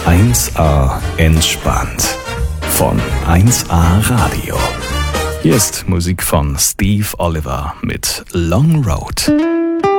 1A entspannt von 1A Radio. Hier ist Musik von Steve Oliver mit Long Road.